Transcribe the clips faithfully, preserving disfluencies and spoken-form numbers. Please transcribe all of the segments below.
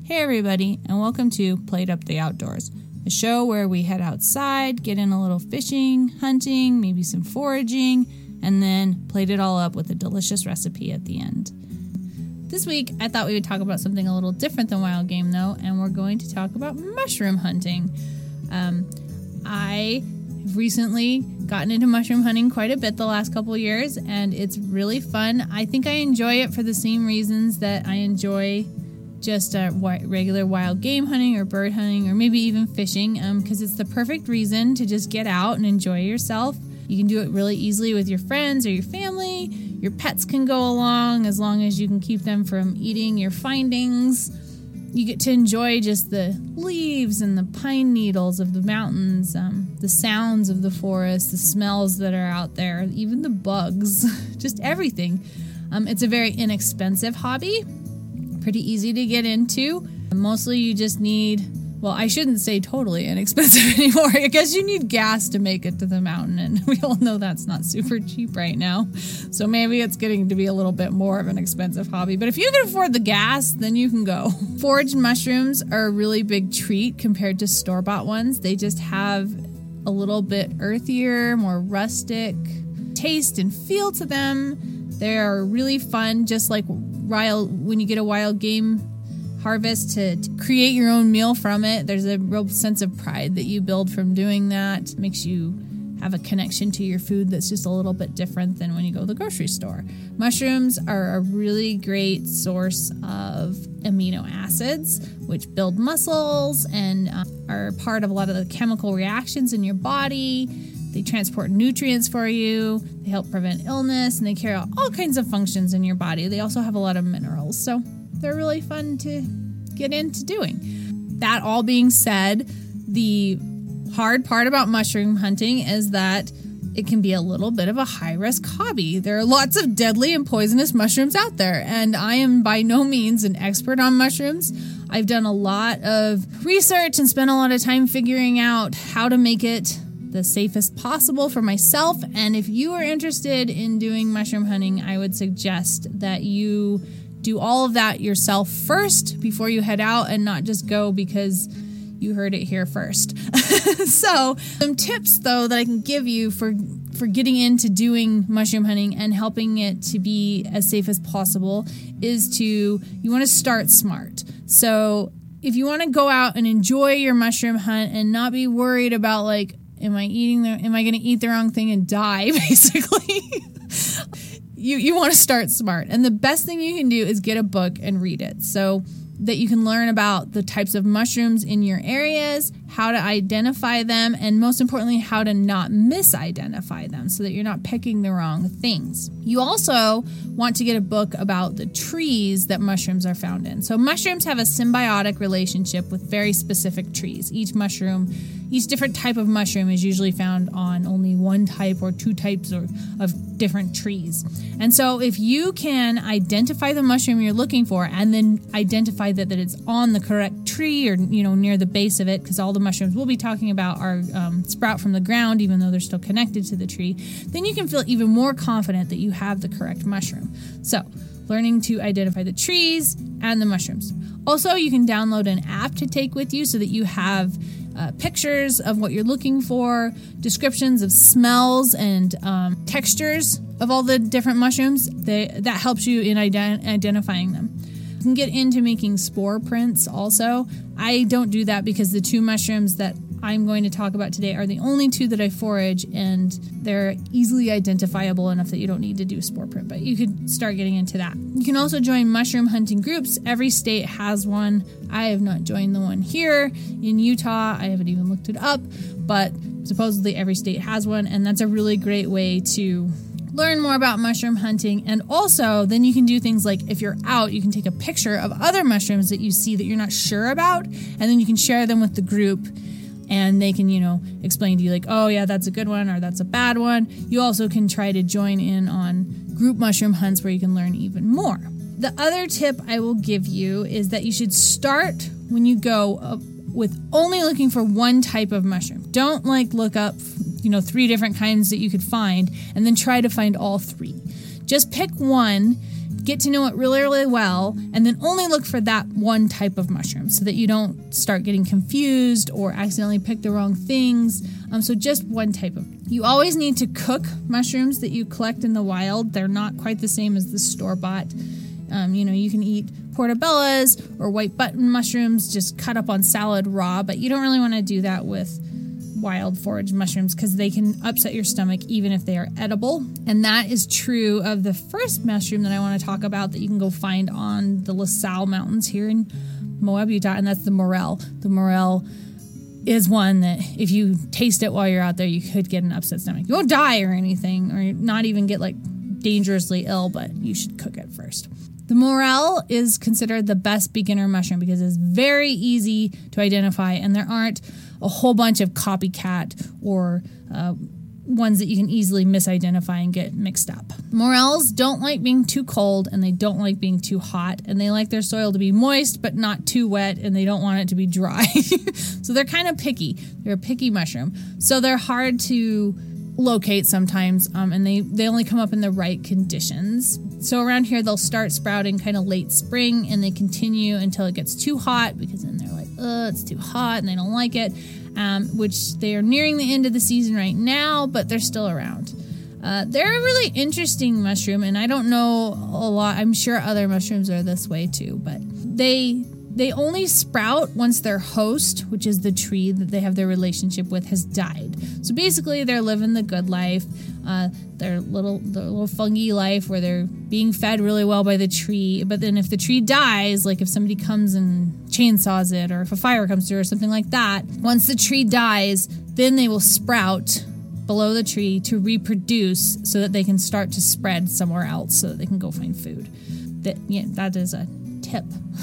Hey everybody, and welcome to Played Up the Outdoors, a show where we head outside, get in a little fishing, hunting, maybe some foraging, and then plate it all up with a delicious recipe at the end. This week, I thought we would talk about something a little different than wild game, though, and we're going to talk about mushroom hunting. Um, I have recently gotten into mushroom hunting quite a bit the last couple of years, and it's really fun. I think I enjoy it for the same reasons that I enjoy just uh, regular wild game hunting or bird hunting or maybe even fishing, because um, it's the perfect reason to just get out and enjoy yourself. You can do it really easily with your friends or your family. Your pets can go along as long as you can keep them from eating your findings. You get to enjoy just the leaves and the pine needles of the mountains, um, the sounds of the forest, the smells that are out there, even the bugs, just everything. Um, it's a very inexpensive hobby. Pretty easy to get into. Mostly you just need, well, I shouldn't say totally inexpensive anymore. I guess you need gas to make it to the mountain, and we all know that's not super cheap right now. So maybe it's getting to be a little bit more of an expensive hobby. But if you can afford the gas, then you can go. Foraged mushrooms are a really big treat compared to store-bought ones. They just have a little bit earthier, more rustic taste and feel to them. They are really fun, just like wild, when you get a wild game harvest, to, to create your own meal from it. There's a real sense of pride that you build from doing that. It makes you have a connection to your food that's just a little bit different than when you go to the grocery store. Mushrooms are a really great source of amino acids, which build muscles and uh, are part of a lot of the chemical reactions in your body. They transport nutrients for you, they help prevent illness, and they carry out all kinds of functions in your body. They also have a lot of minerals, so they're really fun to get into doing. That all being said, the hard part about mushroom hunting is that it can be a little bit of a high-risk hobby. There are lots of deadly and poisonous mushrooms out there, and I am by no means an expert on mushrooms. I've done a lot of research and spent a lot of time figuring out how to make it the safest possible for myself. And if you are interested in doing mushroom hunting, I would suggest that you do all of that yourself first before you head out, and not just go because you heard it here first. So some tips though that I can give you for for getting into doing mushroom hunting and helping it to be as safe as possible is to, you want to start smart. So if you want to go out and enjoy your mushroom hunt and not be worried about, like, Am I eating the, am I going to eat the wrong thing and die, basically? you you want to start smart. And the best thing you can do is get a book and read it, so that you can learn about the types of mushrooms in your areas, how to identify them, and most importantly, how to not misidentify them so that you're not picking the wrong things. You also want to get a book about the trees that mushrooms are found in. So mushrooms have a symbiotic relationship with very specific trees. Each mushroom, each different type of mushroom is usually found on only one type or two types or, of different trees. And so if you can identify the mushroom you're looking for and then identify that, that it's on the correct tree or, you know, near the base of it, because all the mushrooms we'll be talking about are um, sprout from the ground, even though they're still connected to the tree, then you can feel even more confident that you have the correct mushroom. So learning to identify the trees and the mushrooms. Also, you can download an app to take with you so that you have uh, pictures of what you're looking for, descriptions of smells and um, textures of all the different mushrooms. They, that helps you in ident- identifying them. You can get into making spore prints also. I don't do that because the two mushrooms that I'm going to talk about today are the only two that I forage, and they're easily identifiable enough that you don't need to do a spore print, but you could start getting into that. You can also join mushroom hunting groups. Every state has one. I have not joined the one here in Utah. I haven't even looked it up, but supposedly every state has one, and that's a really great way to learn more about mushroom hunting. And also, then you can do things like, if you're out, you can take a picture of other mushrooms that you see that you're not sure about, and then you can share them with the group, and they can, you know, explain to you like, oh yeah, that's a good one or that's a bad one. You also can try to join in on group mushroom hunts where you can learn even more. The other tip I will give you is that you should start when you go uh, with only looking for one type of mushroom. Don't like look up, you know, three different kinds that you could find and then try to find all three. Just pick one get to know it really, really well, and then only look for that one type of mushroom so that you don't start getting confused or accidentally pick the wrong things. Um, so just one type of. You always need to cook mushrooms that you collect in the wild. They're not quite the same as the store-bought. Um, you know, you can eat portobellas or white button mushrooms just cut up on salad raw, but you don't really want to do that with wild forage mushrooms because they can upset your stomach even if they are edible. And that is true of the first mushroom that I want to talk about that you can go find on the La Salle Mountains here in Moab, Utah, and that's the morel. The morel is one that if you taste it while you're out there, you could get an upset stomach. You won't die or anything, or not even get like dangerously ill, but you should cook it first. The morel is considered the best beginner mushroom because it's very easy to identify, and there aren't a whole bunch of copycat or uh, ones that you can easily misidentify and get mixed up. Morels don't like being too cold, and they don't like being too hot, and they like their soil to be moist but not too wet, and they don't want it to be dry. So they're kind of picky. They're a picky mushroom. So they're hard to locate sometimes, um, and they, they only come up in the right conditions. So around here, they'll start sprouting kind of late spring, and they continue until it gets too hot, because then they're like, oh, it's too hot, and they don't like it, um, which they are nearing the end of the season right now, but they're still around. Uh, they're a really interesting mushroom, and I don't know a lot. I'm sure other mushrooms are this way too, but they... They only sprout once their host, which is the tree that they have their relationship with, has died. So basically, they're living the good life, uh, their little their little fungi life where they're being fed really well by the tree. But then if the tree dies, like if somebody comes and chainsaws it, or if a fire comes through or something like that, once the tree dies, then they will sprout below the tree to reproduce so that they can start to spread somewhere else so that they can go find food. That, yeah, that is a tip.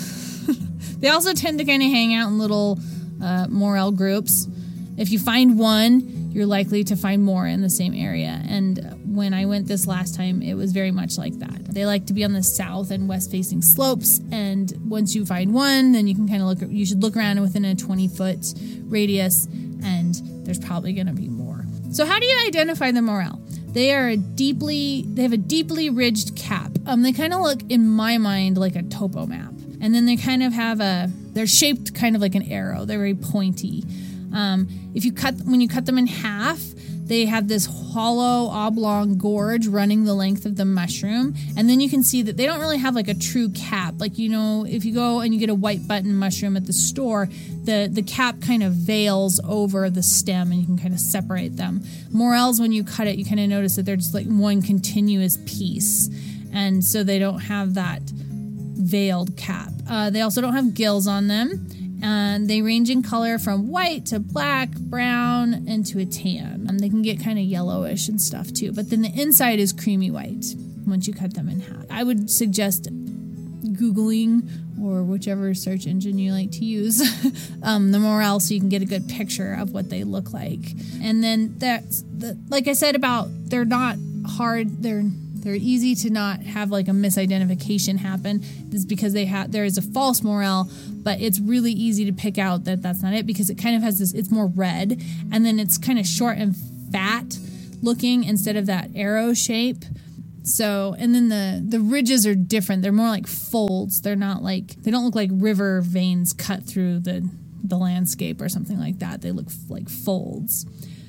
They also tend to kind of hang out in little uh, morel groups. If you find one, you're likely to find more in the same area. And when I went this last time, it was very much like that. They like to be on the south and west facing slopes. And once you find one, then you can kind of look, you should look around within a twenty foot radius, and there's probably going to be more. So how do you identify the morel? They are a deeply, they have a deeply ridged cap. Um, they kind of look, in my mind, like a topo map. And then they kind of have a, they're shaped kind of like an arrow. They're very pointy. Um, if you cut, when you cut them in half, they have this hollow oblong gorge running the length of the mushroom. And then you can see that they don't really have like a true cap. Like, you know, if you go and you get a white button mushroom at the store, the, the cap kind of veils over the stem and you can kind of separate them. Morels, when you cut it, you kind of notice that they're just like one continuous piece. And so they don't have that veiled cap. Uh, they also don't have gills on them, and they range in color from white to black, brown, and to a tan. And they can get kind of yellowish and stuff too, but then the inside is creamy white once you cut them in half. I would suggest Googling, or whichever search engine you like to use, um, the morel, so you can get a good picture of what they look like. And then that's the, like I said about, they're not hard, they're They're easy to not have like a misidentification happen. This is because they have there is a false morel, but it's really easy to pick out that that's not it, because it kind of has this, it's more red, and then it's kind of short and fat looking instead of that arrow shape. So, and then the, the ridges are different. They're more like folds. They're not like, they don't look like river veins cut through the, the landscape or something like that. They look like folds.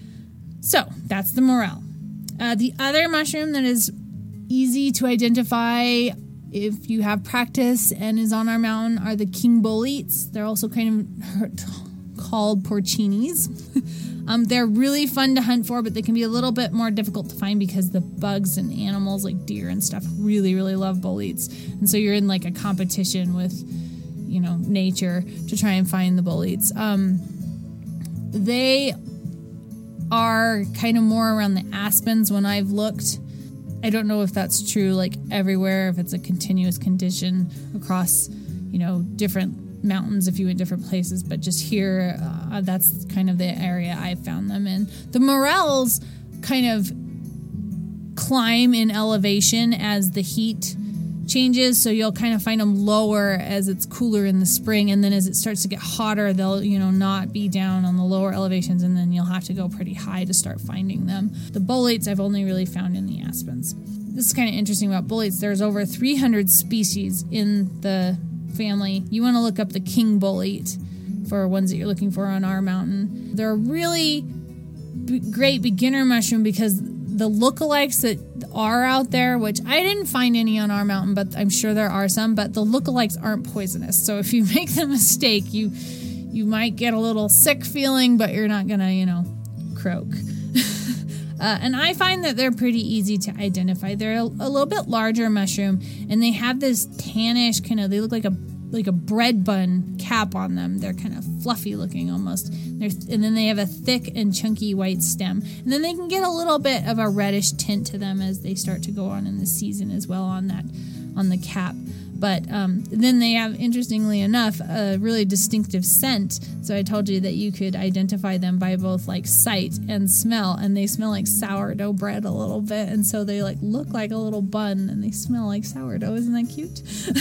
So that's the morel. Uh, the other mushroom that is easy to identify if you have practice and is on our mountain are the king boletes. They're also kind of called porcinis. um, they're really fun to hunt for, but they can be a little bit more difficult to find because the bugs and animals like deer and stuff really, really love boletes. And so you're in like a competition with, you know, nature to try and find the boletes. Um, they are kind of more around the aspens when I've looked. I don't know if that's true like everywhere, if it's a continuous condition across, you know, different mountains if you in different places, but just here, uh, that's kind of the area I found them in. The morels kind of climb in elevation as the heat changes, so you'll kind of find them lower as it's cooler in the spring, and then as it starts to get hotter, they'll, you know, not be down on the lower elevations, and then you'll have to go pretty high to start finding them. The boletes I've only really found in the aspens. this is kind of interesting about boletes. There's over three hundred species in the family. You want to look up the king bolete for ones that you're looking for on our mountain. They're a really b- great beginner mushroom because the lookalikes that are out there, which I didn't find any on our mountain, but I'm sure there are some, but the lookalikes aren't poisonous. So if you make the mistake, you you might get a little sick feeling, but you're not gonna, you know, croak. Uh, and I find that they're pretty easy to identify. They're a, a little bit larger mushroom, and they have this tannish kind of, they look like a like a bread bun cap on them. They're kind of fluffy looking almost. They're, and then they have a thick and chunky white stem. And then they can get a little bit of a reddish tint to them as they start to go on in the season as well on that, on the cap. But um, then they have, interestingly enough, a really distinctive scent. So I told you that you could identify them by both like sight and smell, and they smell like sourdough bread a little bit, and so they like look like a little bun, and they smell like sourdough. Isn't that cute?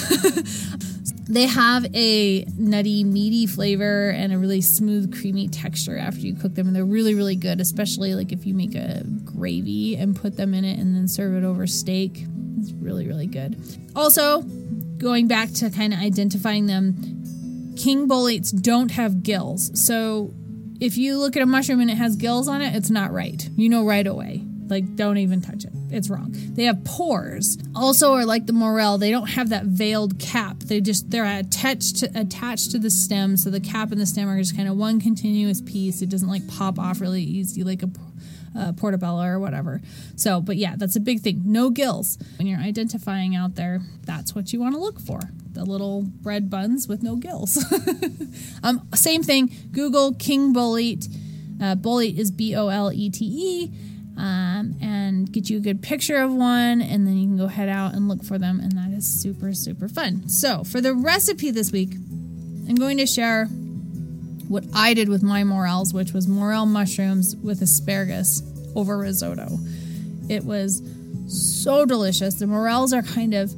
They have a nutty, meaty flavor and a really smooth, creamy texture after you cook them, and they're really, really good, especially like if you make a gravy and put them in it and then serve it over steak. It's really, really good. Also, going back to kind of identifying them, king boletes don't have gills. So if you look at a mushroom and it has gills on it, it's not right. You know right away. Like, don't even touch it. It's wrong. They have pores. Also, or like the morel, they don't have that veiled cap. They just, they're attached to, attached to the stem. So the cap and the stem are just kind of one continuous piece. It doesn't like pop off really easy like a uh, portobello or whatever. So, but yeah, that's a big thing. No gills. When you're identifying out there, that's what you want to look for. The little bread buns with no gills. um, same thing. Google king bolete. Uh, bolete is B O L E T E. Um, and get you a good picture of one, and then you can go head out and look for them, and that is super, super fun. So for the recipe this week, I'm going to share what I did with my morels, which was morel mushrooms with asparagus over risotto. It was so delicious. The morels are kind of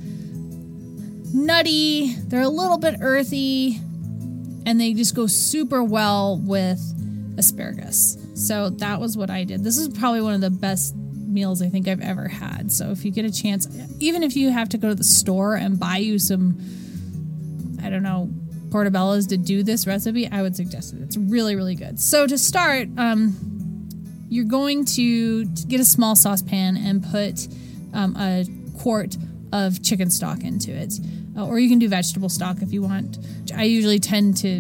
nutty, they're a little bit earthy, and they just go super well with asparagus. So that was what I did. This is probably one of the best meals I think I've ever had. So if you get a chance, even if you have to go to the store and buy you some, I don't know, portobellos to do this recipe, I would suggest it. It's really, really good. So to start, um, you're going to get a small saucepan and put um, a quart of chicken stock into it. Uh, or you can do vegetable stock if you want. I usually tend to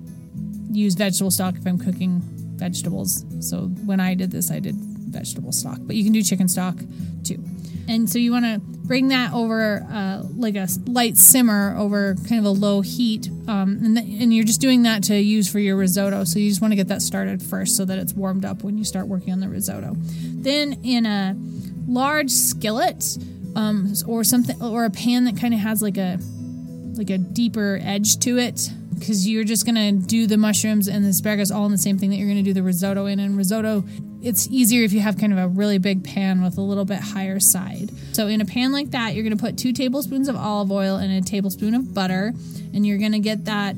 use vegetable stock if I'm cooking vegetables. So when I did this, I did vegetable stock, but you can do chicken stock too. And so you want to bring that over uh, like a light simmer over kind of a low heat. Um, and, th- and you're just doing that to use for your risotto. So you just want to get that started first so that it's warmed up when you start working on the risotto. Then in a large skillet um, or something, or a pan that kind of has like a like a deeper edge to it, because you're just going to do the mushrooms and the asparagus all in the same thing that you're going to do the risotto in. And risotto, it's easier if you have kind of a really big pan with a little bit higher side. So in a pan like that, you're going to put two tablespoons of olive oil and a tablespoon of butter, and you're going to get that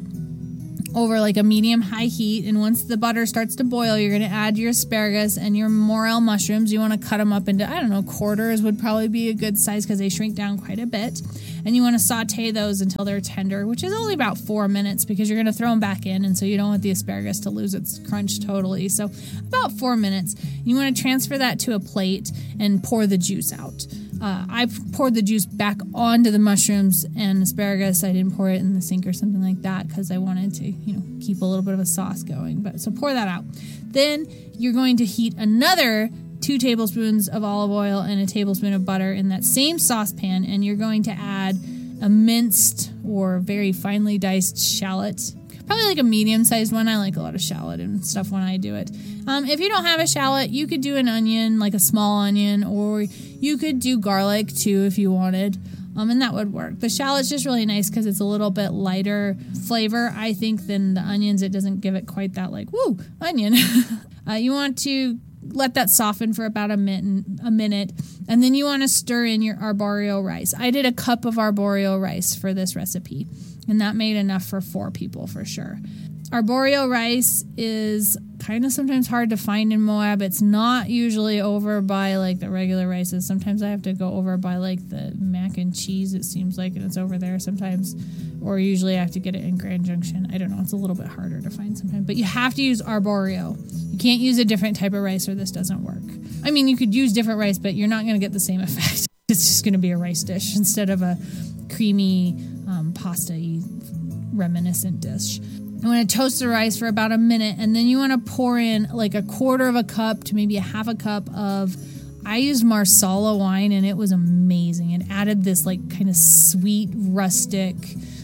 over like a medium-high heat. And once the butter starts to boil, you're going to add your asparagus and your morel mushrooms. You want to cut them up into, I don't know, quarters would probably be a good size because they shrink down quite a bit. And you want to saute those until they're tender, which is only about four minutes because you're going to throw them back in, and so you don't want the asparagus to lose its crunch totally. So about four minutes. You want to transfer that to a plate and pour the juice out. Uh, I poured the juice back onto the mushrooms and asparagus. I didn't pour it in the sink or something like that because I wanted to, you know, keep a little bit of a sauce going. But so pour that out. Then you're going to heat another two tablespoons of olive oil and a tablespoon of butter in that same saucepan, and you're going to add a minced or very finely diced shallot. Probably like a medium-sized one. I like a lot of shallot and stuff when I do it. Um, if you don't have a shallot, you could do an onion, like a small onion, or you could do garlic too if you wanted, um, and that would work. The shallot's just really nice because it's a little bit lighter flavor, I think, than the onions. It doesn't give it quite that, like, woo, onion. uh, you want to let that soften for about a minute, a minute, and then you want to stir in your arborio rice. I did a cup of arborio rice for this recipe, and that made enough for four people for sure. arborio rice is kind of sometimes hard to find in Moab. It's not usually over by like the regular rices. Sometimes I have to go over by like the mac and cheese, it seems like, and it's over there sometimes. Or usually I have to get it in Grand Junction. I don't know. It's a little bit harder to find sometimes. But you have to use arborio. You can't use a different type of rice or this doesn't work. I mean, you could use different rice, but you're not going to get the same effect. It's just going to be a rice dish instead of a creamy um, pasta-y reminiscent dish. You want to toast the rice for about a minute, and then you want to pour in like a quarter of a cup to maybe a half a cup of, I used Marsala wine, and it was amazing. It added this like kind of sweet, rustic,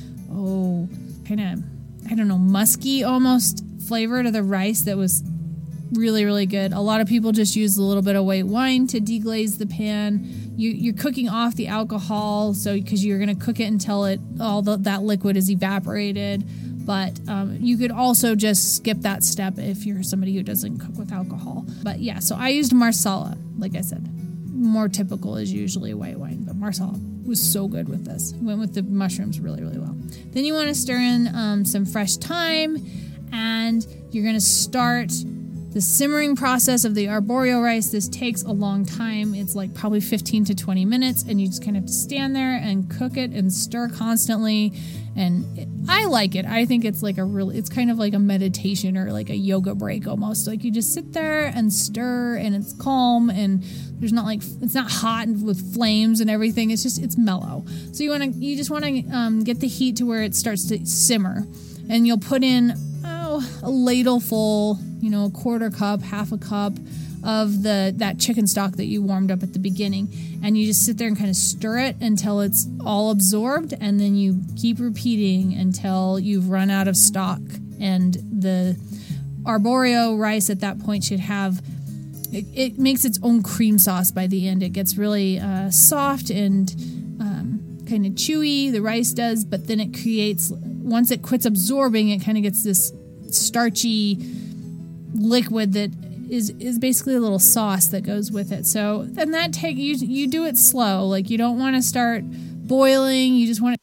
oh, kind of, I don't know, musky almost flavor to the rice that was really, really good. A lot of people just use a little bit of white wine to deglaze the pan. You, you're cooking off the alcohol, so because you're going to cook it until it all the, that liquid is evaporated. But um, you could also just skip that step if you're somebody who doesn't cook with alcohol. But yeah, so I used Marsala, like I said. More typical is usually white wine, but Marsala was so good with this. Went with the mushrooms really, really well. Then you want to stir in um, some fresh thyme, and you're going to start the simmering process of the arborio rice. This takes a long time. It's like probably fifteen to twenty minutes, and you just kind of have to stand there and cook it and stir constantly. And it, I like it. I think it's like a really, it's kind of like a meditation or like a yoga break almost. Like you just sit there and stir, and it's calm, and there's not like, it's not hot with flames and everything. It's just, it's mellow. So you want to, you just want to um, get the heat to where it starts to simmer, and you'll put in, oh, a ladle full, you know, a quarter cup, half a cup of the that chicken stock that you warmed up at the beginning, and you just sit there and kind of stir it until it's all absorbed, and then you keep repeating until you've run out of stock. And the arborio rice at that point should have, it, it makes its own cream sauce by the end. It gets really uh, soft and um, kind of chewy, the rice does, but then it creates, once it quits absorbing, it kind of gets this starchy liquid that is is basically a little sauce that goes with it. So then that take you you do it slow. Like you don't want to start boiling. You just want